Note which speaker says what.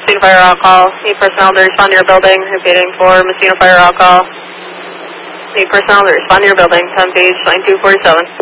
Speaker 1: Messina Fire Rock Call. Need personnel to respond to your building. Repeating for Messina Fire Rock Call. Need personnel to respond to your building. 10 page, line 247.